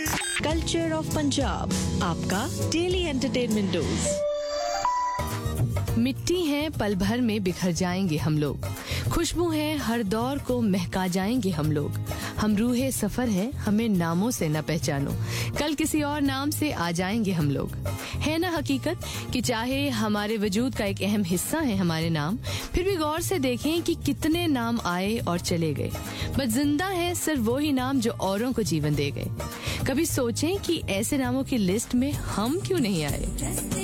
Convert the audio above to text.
Culture of Punjab, आपका daily entertainment dose. मिट्टी है पल भर में बिखर जाएंगे हम लोग, खुशबू है हर दौर को महका जाएंगे हम लोग। हम रूहे सफर हैं, हमें नामों से न पहचानो, कल किसी और नाम से आ जाएंगे हम लोग। है ना हकीकत कि चाहे हमारे वजूद का एक अहम हिस्सा है हमारे नाम, फिर भी गौर से देखें कि कितने नाम आए और चले गए, बस जिंदा है सिर्फ वो ही नाम जो औरों को जीवन दे गए। कभी सोचें कि ऐसे नामों की लिस्ट में हम क्यों नहीं आए।